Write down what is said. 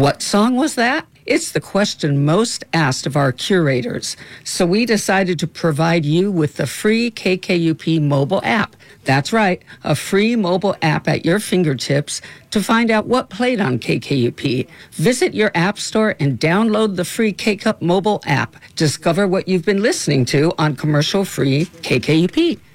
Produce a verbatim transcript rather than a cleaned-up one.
What song was that? It's the question most asked of our curators. So we decided to provide you with the free K K U P mobile app. That's right, a free mobile app at your fingertips to find out what played on K K U P. Visit your app store and download the free K-Cup mobile app. Discover what you've been listening to on commercial-free K K U P.